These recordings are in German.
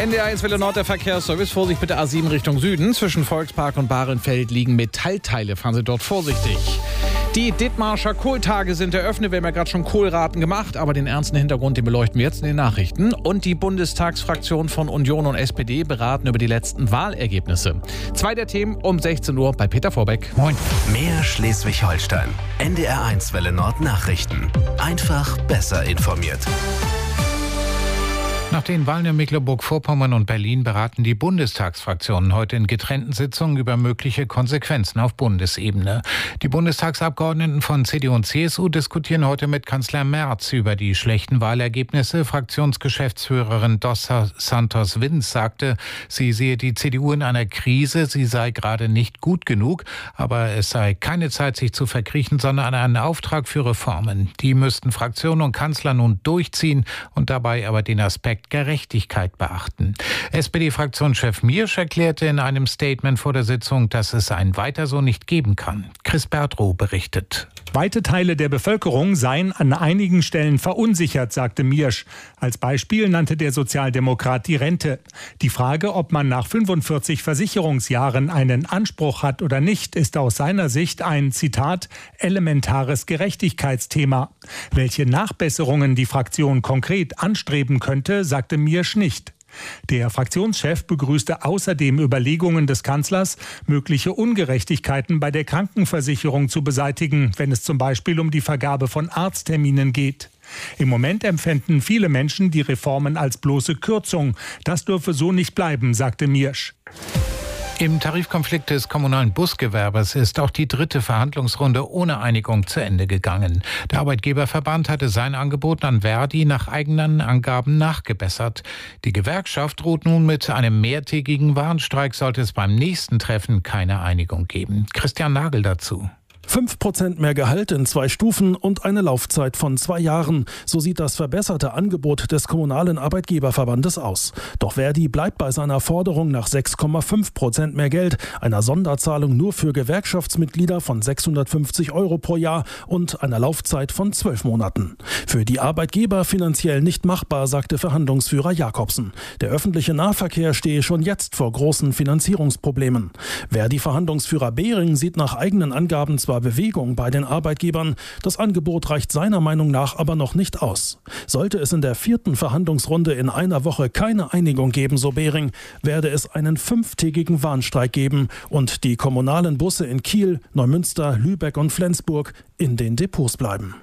NDR1 Welle Nord, der Verkehrsservice. Vorsicht bitte A7 Richtung Süden. Zwischen Volkspark und Bahrenfeld liegen Metallteile. Fahren Sie dort vorsichtig. Die Dithmarscher Kohltage sind eröffnet. Wir haben ja gerade schon Kohlraten gemacht, aber den ernsten Hintergrund, den beleuchten wir jetzt in den Nachrichten. Und die Bundestagsfraktion von Union und SPD beraten über die letzten Wahlergebnisse. 2 der Themen um 16 Uhr bei Peter Vorbeck. Moin. Mehr Schleswig-Holstein. NDR1 Welle Nord Nachrichten. Einfach besser informiert. Nach den Wahlen in Mecklenburg-Vorpommern und Berlin beraten die Bundestagsfraktionen heute in getrennten Sitzungen über mögliche Konsequenzen auf Bundesebene. Die Bundestagsabgeordneten von CDU und CSU diskutieren heute mit Kanzler Merz über die schlechten Wahlergebnisse. Fraktionsgeschäftsführerin Dos Santos Vins sagte, sie sehe die CDU in einer Krise, sie sei gerade nicht gut genug, aber es sei keine Zeit, sich zu verkriechen, sondern einen Auftrag für Reformen. Die müssten Fraktion und Kanzler nun durchziehen und dabei aber den Aspekt Gerechtigkeit beachten. SPD-Fraktionschef Miersch erklärte in einem Statement vor der Sitzung, dass es ein Weiter so nicht geben kann. Chris Bertrow berichtet. Weite Teile der Bevölkerung seien an einigen Stellen verunsichert, sagte Miersch. Als Beispiel nannte der Sozialdemokrat die Rente. Die Frage, ob man nach 45 Versicherungsjahren einen Anspruch hat oder nicht, ist aus seiner Sicht ein, Zitat, elementares Gerechtigkeitsthema. Welche Nachbesserungen die Fraktion konkret anstreben könnte, sagte Miersch nicht. Der Fraktionschef begrüßte außerdem Überlegungen des Kanzlers, mögliche Ungerechtigkeiten bei der Krankenversicherung zu beseitigen, wenn es zum Beispiel um die Vergabe von Arztterminen geht. Im Moment empfinden viele Menschen die Reformen als bloße Kürzung. Das dürfe so nicht bleiben, sagte Miersch. Im Tarifkonflikt des kommunalen Busgewerbers ist auch die 3. Verhandlungsrunde ohne Einigung zu Ende gegangen. Der Arbeitgeberverband hatte sein Angebot an Verdi nach eigenen Angaben nachgebessert. Die Gewerkschaft droht nun mit einem mehrtägigen Warnstreik, sollte es beim nächsten Treffen keine Einigung geben. Christian Nagel dazu. 5% mehr Gehalt in 2 Stufen und eine Laufzeit von 2 Jahren. So sieht das verbesserte Angebot des kommunalen Arbeitgeberverbandes aus. Doch Verdi bleibt bei seiner Forderung nach 6,5% mehr Geld, einer Sonderzahlung nur für Gewerkschaftsmitglieder von 650 € pro Jahr und einer Laufzeit von 12 Monaten. Für die Arbeitgeber finanziell nicht machbar, sagte Verhandlungsführer Jakobsen. Der öffentliche Nahverkehr stehe schon jetzt vor großen Finanzierungsproblemen. Verdi-Verhandlungsführer Behring sieht nach eigenen Angaben zwar Bewegung bei den Arbeitgebern. Das Angebot reicht seiner Meinung nach aber noch nicht aus. Sollte es in der 4. Verhandlungsrunde in einer Woche keine Einigung geben, so Behring, werde es einen 5-tägigen Warnstreik geben und die kommunalen Busse in Kiel, Neumünster, Lübeck und Flensburg in den Depots bleiben.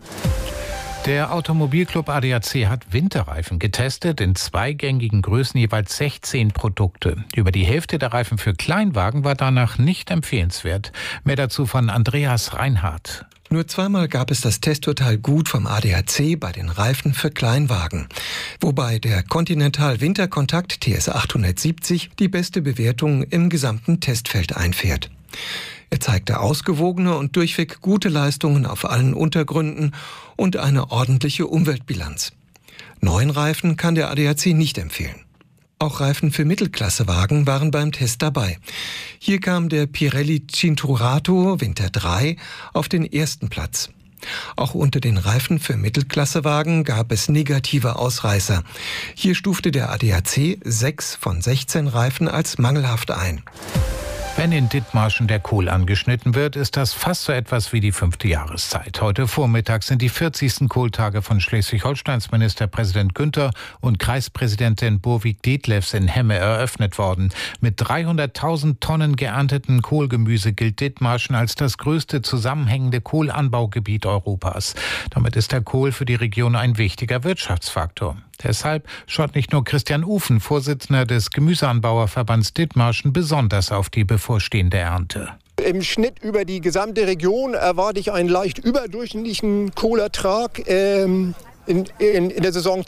Der Automobilclub ADAC hat Winterreifen getestet, in 2 gängigen Größen jeweils 16 Produkte. Über die Hälfte der Reifen für Kleinwagen war danach nicht empfehlenswert. Mehr dazu von Andreas Reinhardt. Nur 2-mal gab es das Testurteil gut vom ADAC bei den Reifen für Kleinwagen. Wobei der Continental Winterkontakt TS 870 die beste Bewertung im gesamten Testfeld einfährt. Er zeigte ausgewogene und durchweg gute Leistungen auf allen Untergründen und eine ordentliche Umweltbilanz. Neuen Reifen kann der ADAC nicht empfehlen. Auch Reifen für Mittelklassewagen waren beim Test dabei. Hier kam der Pirelli Cinturato Winter 3 auf den 1. Platz. Auch unter den Reifen für Mittelklassewagen gab es negative Ausreißer. Hier stufte der ADAC 6 von 16 Reifen als mangelhaft ein. Wenn in Dithmarschen der Kohl angeschnitten wird, ist das fast so etwas wie die 5. Jahreszeit. Heute Vormittag sind die 40. Kohltage von Schleswig-Holsteins Ministerpräsident Günther und Kreispräsidentin Burwig Detlefs in Hemme eröffnet worden. Mit 300.000 Tonnen geernteten Kohlgemüse gilt Dithmarschen als das größte zusammenhängende Kohlanbaugebiet Europas. Damit ist der Kohl für die Region ein wichtiger Wirtschaftsfaktor. Deshalb schaut nicht nur Christian Ufen, Vorsitzender des Gemüseanbauerverbands Dithmarschen, besonders auf die bevorstehende Ernte. Im Schnitt über die gesamte Region erwarte ich einen leicht überdurchschnittlichen Kohlertrag in der Saison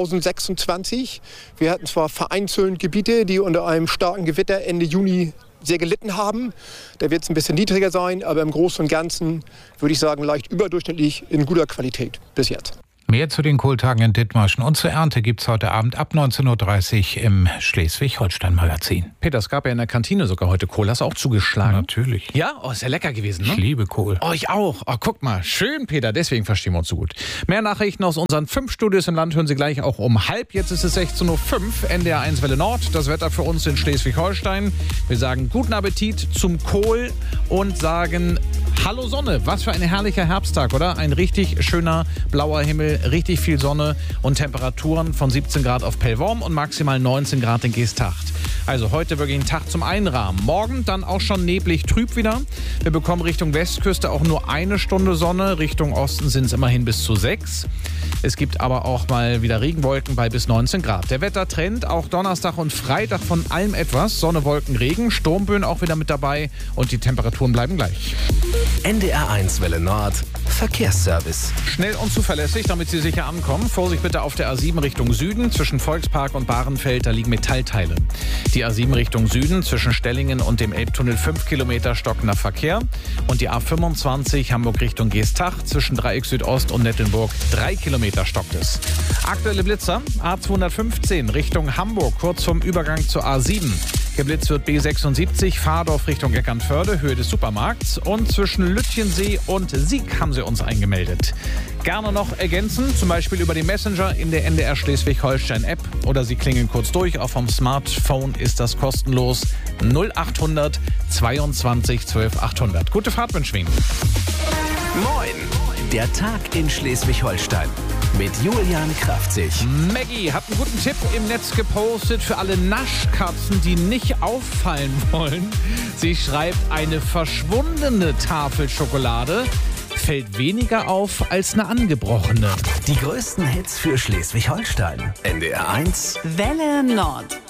2026. Wir hatten zwar vereinzelt Gebiete, die unter einem starken Gewitter Ende Juni sehr gelitten haben. Da wird es ein bisschen niedriger sein, aber im Großen und Ganzen würde ich sagen leicht überdurchschnittlich in guter Qualität bis jetzt. Mehr zu den Kohltagen in Dithmarschen und zur Ernte gibt's heute Abend ab 19.30 Uhr im Schleswig-Holstein-Magazin. Peter, es gab ja in der Kantine sogar heute Kohl. Hast du auch zugeschlagen? Natürlich. Ja? Oh, ist ja lecker gewesen, ne? Ich liebe Kohl. Oh, ich auch. Oh, guck mal. Schön, Peter. Deswegen verstehen wir uns so gut. Mehr Nachrichten aus unseren 5 Studios im Land hören Sie gleich auch um 12:30. Jetzt ist es 16.05 Uhr. NDR 1 Welle Nord. Das Wetter für uns in Schleswig-Holstein. Wir sagen guten Appetit zum Kohl und sagen Hallo Sonne. Was für ein herrlicher Herbsttag, oder? Ein richtig schöner blauer Himmel, richtig viel Sonne und Temperaturen von 17 Grad auf Pellworm und maximal 19 Grad in Geesthacht. Also heute wirklich ein Tag zum Einrahmen. Morgen dann auch schon neblig trüb wieder. Wir bekommen Richtung Westküste auch nur 1 Stunde Sonne. Richtung Osten sind es immerhin bis zu 6. Es gibt aber auch mal wieder Regenwolken bei bis 19 Grad. Der Wettertrend auch Donnerstag und Freitag von allem etwas. Sonne, Wolken, Regen, Sturmböen auch wieder mit dabei und die Temperaturen bleiben gleich. NDR 1 Welle Nord. Verkehrsservice. Schnell und zuverlässig, damit Sie sicher ankommen. Vorsicht bitte auf der A7 Richtung Süden. Zwischen Volkspark und Bahrenfeld, da liegen Metallteile. Die A7 Richtung Süden zwischen Stellingen und dem Elbtunnel 5 Kilometer stockender Verkehr. Und die A25 Hamburg Richtung Geesthacht zwischen Dreieck Südost und Nettelnburg 3 Kilometer stockt es. Aktuelle Blitzer A215 Richtung Hamburg, kurz vorm Übergang zur A7. Geblitzt wird B76 Fahrdorf Richtung Eckernförde, Höhe des Supermarkts. Und zwischen Lütchensee und Sieg haben sie uns eingemeldet. Gerne noch ergänzen, zum Beispiel über den Messenger in der NDR Schleswig-Holstein-App. Oder Sie klingeln kurz durch, auch vom Smartphone ist das kostenlos. 0800 22 12 800. Gute Fahrt wünschen wir Ihnen. Moin! Der Tag in Schleswig-Holstein mit Julian Kraftzig. Maggie hat einen guten Tipp im Netz gepostet für alle Naschkatzen, die nicht auffallen wollen. Sie schreibt, eine verschwundene Tafel Schokolade fällt weniger auf als eine angebrochene. Die größten Hits für Schleswig-Holstein. NDR 1 Welle Nord.